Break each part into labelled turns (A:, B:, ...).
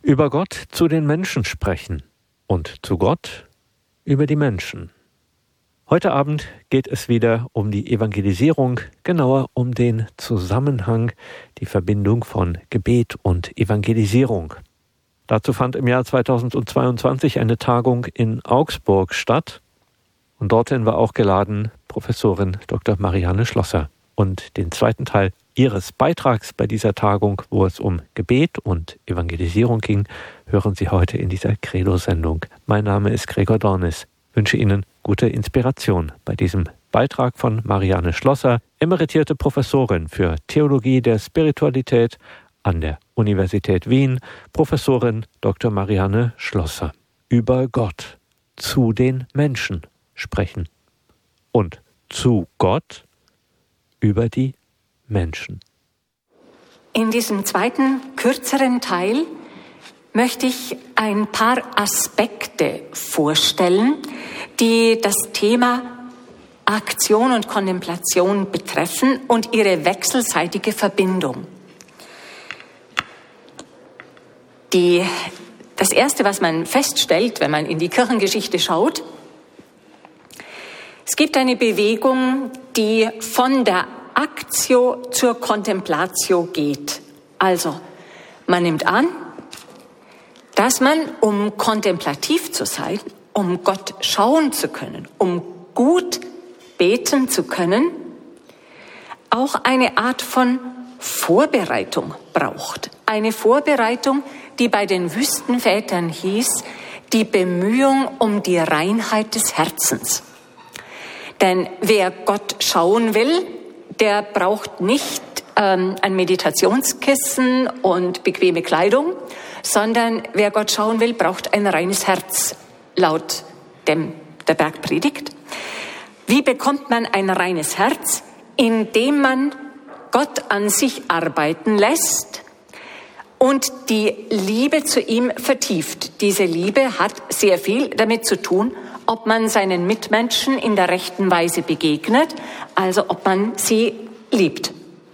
A: Über Gott zu den Menschen sprechen und zu Gott über die Menschen. Heute Abend geht es wieder um die Evangelisierung, genauer um den Zusammenhang, die Verbindung von Gebet und Evangelisierung. Dazu fand im Jahr 2022 eine Tagung in Augsburg statt und dorthin war auch geladen Professorin Dr. Marianne Schlosser. Und den zweiten Teil ihres Beitrags bei dieser Tagung, wo es um Gebet und Evangelisierung ging, hören Sie heute in dieser Credo-Sendung. Mein Name ist Gregor Dornis. Ich wünsche Ihnen gute Inspiration bei diesem Beitrag von Marianne Schlosser, emeritierte Professorin für Theologie der Spiritualität an der Universität Wien, Professorin Dr. Marianne Schlosser. Über Gott zu den Menschen sprechen und zu Gott über die Menschen.
B: In diesem zweiten, kürzeren Teil möchte ich ein paar Aspekte vorstellen, die das Thema Aktion und Kontemplation betreffen und ihre wechselseitige Verbindung. Das Erste, was man feststellt, wenn man in die Kirchengeschichte schaut, es gibt eine Bewegung, die von der Actio zur Contemplatio geht. Also, man nimmt an, dass man, um kontemplativ zu sein, um Gott schauen zu können, um gut beten zu können, auch eine Art von Vorbereitung braucht. Eine Vorbereitung, die bei den Wüstenvätern hieß, die Bemühung um die Reinheit des Herzens. Denn wer Gott schauen will, der braucht nicht ein Meditationskissen und bequeme Kleidung, sondern wer Gott schauen will, braucht ein reines Herz, laut der Bergpredigt. Wie bekommt man ein reines Herz? Indem man Gott an sich arbeiten lässt und die Liebe zu ihm vertieft. Diese Liebe hat sehr viel damit zu tun, ob man seinen Mitmenschen in der rechten Weise begegnet, also ob man sie liebt.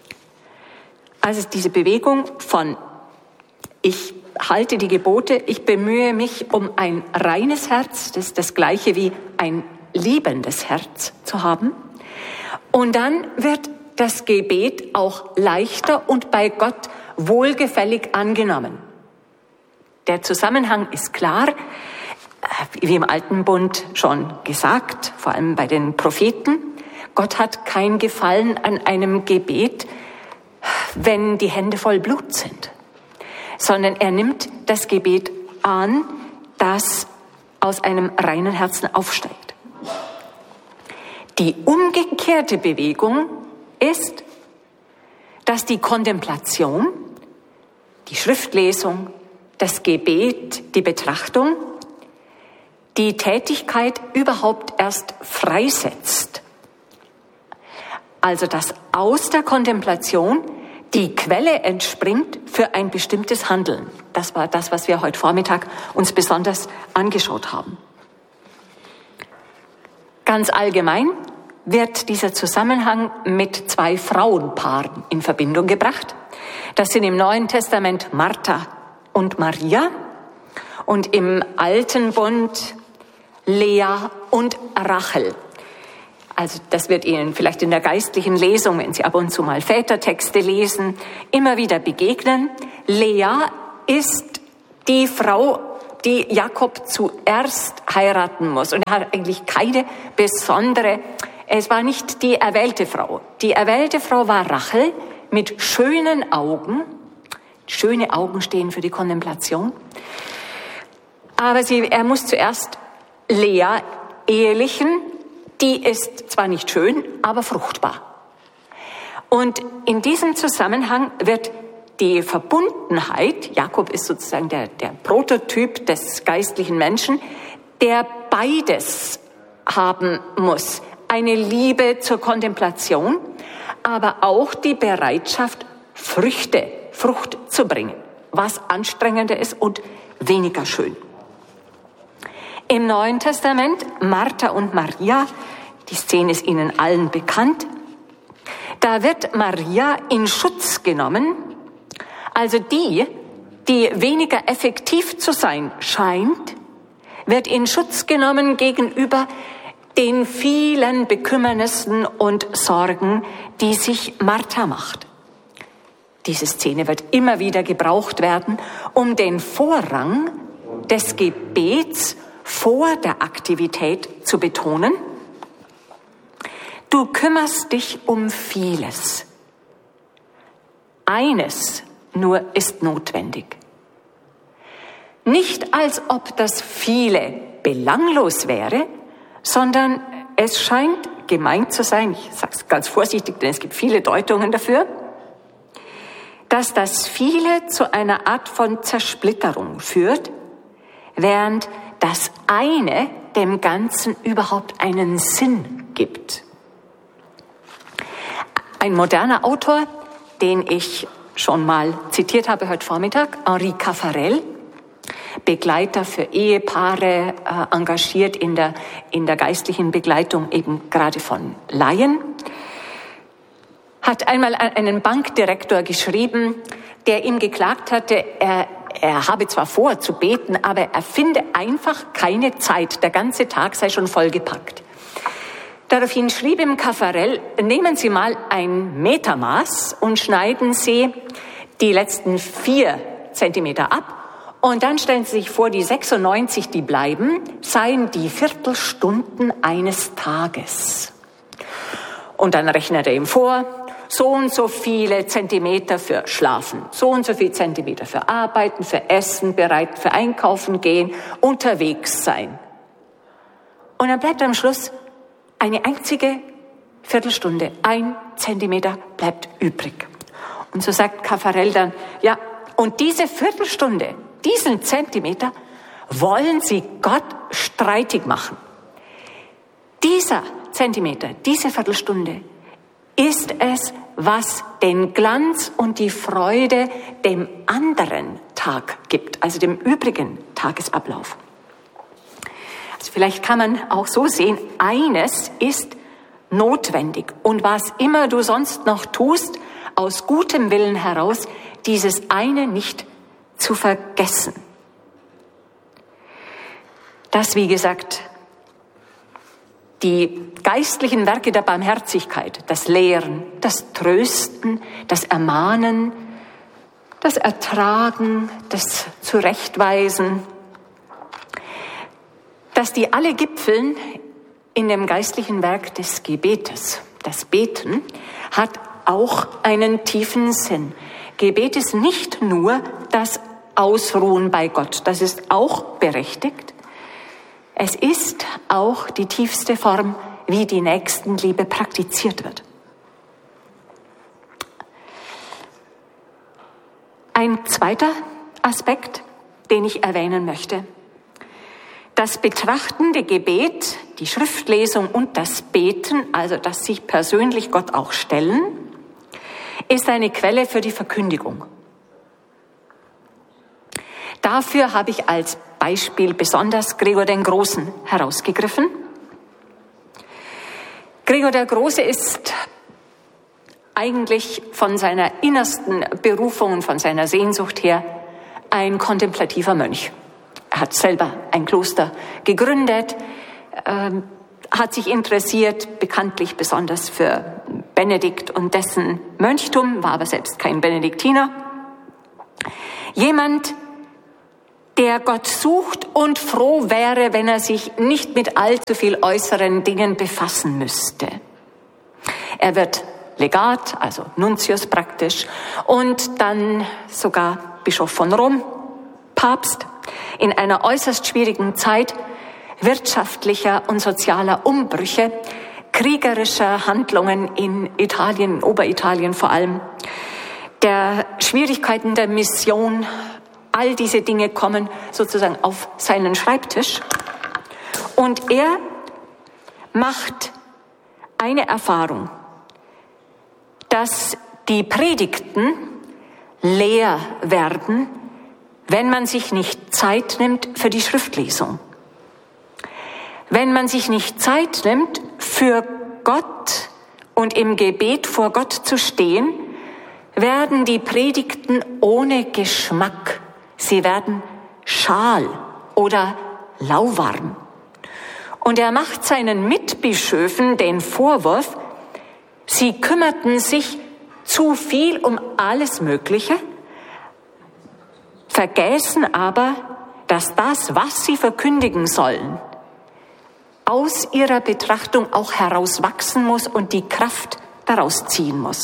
B: Also diese Bewegung von ich halte die Gebote, ich bemühe mich um ein reines Herz, das ist das Gleiche wie ein liebendes Herz zu haben. Und dann wird das Gebet auch leichter und bei Gott wohlgefällig angenommen. Der Zusammenhang ist klar, wie im Alten Bund schon gesagt, vor allem bei den Propheten. Gott hat kein Gefallen an einem Gebet, wenn die Hände voll Blut sind, sondern er nimmt das Gebet an, das aus einem reinen Herzen aufsteigt. Die umgekehrte Bewegung ist, dass die Kontemplation, die Schriftlesung, das Gebet, die Betrachtung, die Tätigkeit überhaupt erst freisetzt. Also dass aus der Kontemplation die Quelle entspringt für ein bestimmtes Handeln. Das war das, was wir heute Vormittag uns besonders angeschaut haben. Ganz allgemein wird dieser Zusammenhang mit zwei Frauenpaaren in Verbindung gebracht. Das sind im Neuen Testament Martha und Maria und im Alten Bund Lea und Rachel. Also das wird Ihnen vielleicht in der geistlichen Lesung, wenn Sie ab und zu mal Vätertexte lesen, immer wieder begegnen. Lea ist die Frau, die Jakob zuerst heiraten muss. Und er hat eigentlich keine besondere, es war nicht die erwählte Frau. Die erwählte Frau war Rachel mit schönen Augen. Schöne Augen stehen für die Kontemplation. Aber er muss zuerst Lea ehelichen. Die ist zwar nicht schön, aber fruchtbar. Und in diesem Zusammenhang wird die Verbundenheit, Jakob ist sozusagen der Prototyp des geistlichen Menschen, der beides haben muss. Eine Liebe zur Kontemplation, aber auch die Bereitschaft, Frucht zu bringen, was anstrengender ist und weniger schön. Im Neuen Testament, Martha und Maria, die Szene ist Ihnen allen bekannt, da wird Maria in Schutz genommen, also die, die weniger effektiv zu sein scheint, wird in Schutz genommen gegenüber den vielen Bekümmernissen und Sorgen, die sich Martha macht. Diese Szene wird immer wieder gebraucht werden, um den Vorrang des Gebets vor der Aktivität zu betonen. Du kümmerst dich um vieles. Eines nur ist notwendig. Nicht als ob das viele belanglos wäre, sondern es scheint gemeint zu sein, ich sage es ganz vorsichtig, denn es gibt viele Deutungen dafür, dass das Viele zu einer Art von Zersplitterung führt, während das eine dem Ganzen überhaupt einen Sinn gibt. Ein moderner Autor, den ich schon mal zitiert habe heute Vormittag, Henri Caffarel, Begleiter für Ehepaare, engagiert in der geistlichen Begleitung eben gerade von Laien, hat einmal einen Bankdirektor geschrieben, der ihm geklagt hatte, er habe zwar vor zu beten, aber er finde einfach keine Zeit. Der ganze Tag sei schon vollgepackt. Daraufhin schrieb ihm Caffarel, nehmen Sie mal ein Metermaß und schneiden Sie die letzten 4 Zentimeter ab und dann stellen Sie sich vor, die 96, die bleiben, seien die Viertelstunden eines Tages. Und dann rechnet er ihm vor, so und so viele Zentimeter für Schlafen, so und so viele Zentimeter für Arbeiten, für Essen, bereit für Einkaufen gehen, unterwegs sein. Und dann bleibt am Schluss eine einzige Viertelstunde, 1 Zentimeter bleibt übrig. Und so sagt Caffarel dann, ja, und diese Viertelstunde, diesen Zentimeter, wollen Sie Gott streitig machen. Dieser Zentimeter, diese Viertelstunde, ist es, was den Glanz und die Freude dem anderen Tag gibt, also dem übrigen Tagesablauf. Also vielleicht kann man auch so sehen, eines ist notwendig und was immer du sonst noch tust, aus gutem Willen heraus, dieses eine nicht zu vergessen. Das, wie gesagt, die geistlichen Werke der Barmherzigkeit, das Lehren, das Trösten, das Ermahnen, das Ertragen, das Zurechtweisen, dass die alle gipfeln in dem geistlichen Werk des Gebetes. Das Beten hat auch einen tiefen Sinn. Gebet ist nicht nur das Ausruhen bei Gott, das ist auch berechtigt. Es ist auch die tiefste Form, wie die Nächstenliebe praktiziert wird. Ein zweiter Aspekt, den ich erwähnen möchte. Das betrachtende Gebet, die Schriftlesung und das Beten, also das sich persönlich Gott auch stellen, ist eine Quelle für die Verkündigung. Dafür habe ich als Beispiel besonders Gregor den Großen herausgegriffen. Gregor der Große ist eigentlich von seiner innersten Berufung und von seiner Sehnsucht her ein kontemplativer Mönch. Er hat selber ein Kloster gegründet, hat sich interessiert, bekanntlich besonders für Benedikt und dessen Mönchtum, war aber selbst kein Benediktiner. Jemand, der Gott sucht und froh wäre, wenn er sich nicht mit allzu viel äußeren Dingen befassen müsste. Er wird Legat, also Nuntius praktisch, und dann sogar Bischof von Rom, Papst, in einer äußerst schwierigen Zeit wirtschaftlicher und sozialer Umbrüche, kriegerischer Handlungen in Italien, in Oberitalien vor allem, der Schwierigkeiten der Mission. All diese Dinge kommen sozusagen auf seinen Schreibtisch und er macht eine Erfahrung, dass die Predigten leer werden, wenn man sich nicht Zeit nimmt für die Schriftlesung. Wenn man sich nicht Zeit nimmt, für Gott und im Gebet vor Gott zu stehen, werden die Predigten ohne Geschmack sie werden schal oder lauwarm. Und er macht seinen Mitbischöfen den Vorwurf, sie kümmerten sich zu viel um alles Mögliche, vergessen aber, dass das, was sie verkündigen sollen, aus ihrer Betrachtung auch herauswachsen muss und die Kraft daraus ziehen muss.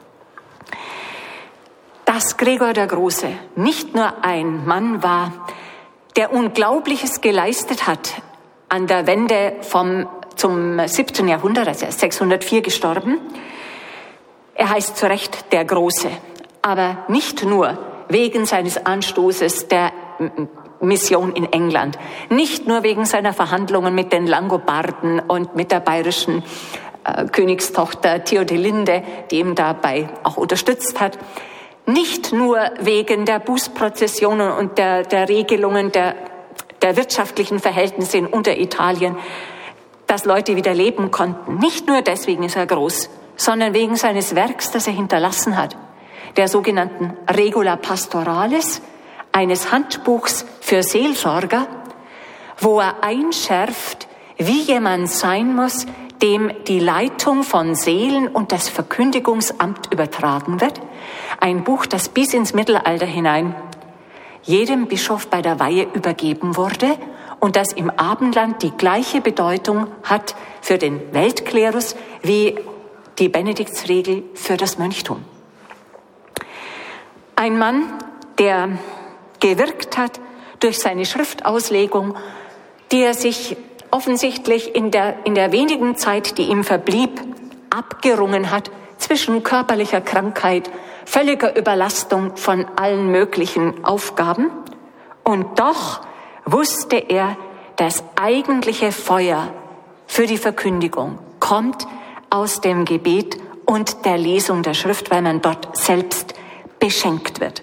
B: Dass Gregor der Große nicht nur ein Mann war, der Unglaubliches geleistet hat an der Wende zum 17. Jahrhundert, also er ist 604 gestorben. Er heißt zu Recht der Große, aber nicht nur wegen seines Anstoßes der Mission in England, nicht nur wegen seiner Verhandlungen mit den Langobarden und mit der bayerischen Königstochter Theodelinde, die ihm dabei auch unterstützt hat, nicht nur wegen der Bußprozessionen und der Regelungen der wirtschaftlichen Verhältnisse in Unteritalien, dass Leute wieder leben konnten. Nicht nur deswegen ist er groß, sondern wegen seines Werks, das er hinterlassen hat, der sogenannten Regula Pastoralis, eines Handbuchs für Seelsorger, wo er einschärft, wie jemand sein muss, dem die Leitung von Seelen und das Verkündigungsamt übertragen wird. Ein Buch, das bis ins Mittelalter hinein jedem Bischof bei der Weihe übergeben wurde und das im Abendland die gleiche Bedeutung hat für den Weltklerus wie die Benediktsregel für das Mönchtum. Ein Mann, der gewirkt hat durch seine Schriftauslegung, die er sich offensichtlich in der wenigen Zeit, die ihm verblieb, abgerungen hat zwischen körperlicher Krankheit, völliger Überlastung von allen möglichen Aufgaben. Und doch wusste er, das eigentliche Feuer für die Verkündigung kommt aus dem Gebet und der Lesung der Schrift, weil man dort selbst beschenkt wird.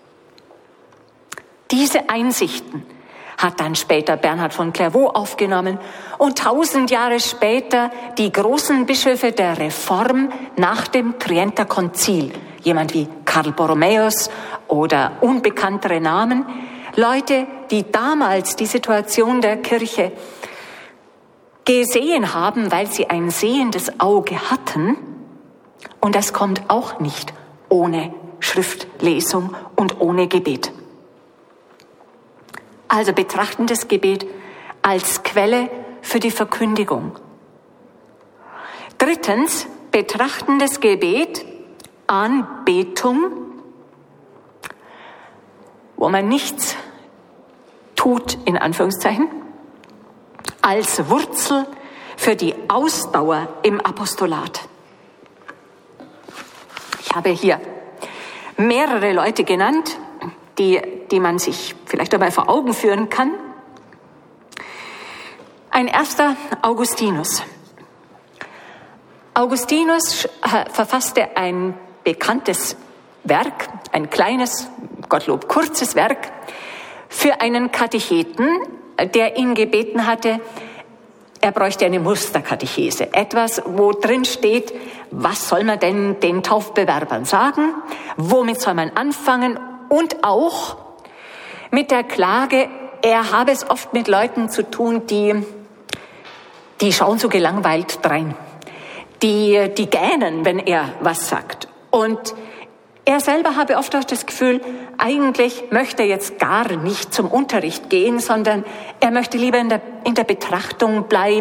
B: Diese Einsichten hat dann später Bernhard von Clairvaux aufgenommen und 1000 Jahre später die großen Bischöfe der Reform nach dem Trienter Konzil, jemand wie Karl Borromäus oder unbekanntere Namen, Leute, die damals die Situation der Kirche gesehen haben, weil sie ein sehendes Auge hatten. Und das kommt auch nicht ohne Schriftlesung und ohne Gebet. Also betrachten das Gebet als Quelle für die Verkündigung. Drittens, betrachten das Gebet, Anbetung, wo man nichts tut, in Anführungszeichen, als Wurzel für die Ausdauer im Apostolat. Ich habe hier mehrere Leute genannt, die man sich vielleicht einmal vor Augen führen kann. Ein erster, Augustinus. Augustinus verfasste ein bekanntes Werk, ein kleines, Gottlob kurzes Werk, für einen Katecheten, der ihn gebeten hatte, er bräuchte eine Musterkatechese. Etwas, wo drin steht, was soll man denn den Taufbewerbern sagen, womit soll man anfangen und auch mit der Klage, er habe es oft mit Leuten zu tun, die schauen so gelangweilt drein. Die gähnen, wenn er was sagt. Und er selber habe oft auch das Gefühl, eigentlich möchte er jetzt gar nicht zum Unterricht gehen, sondern er möchte lieber in der Betrachtung bleiben.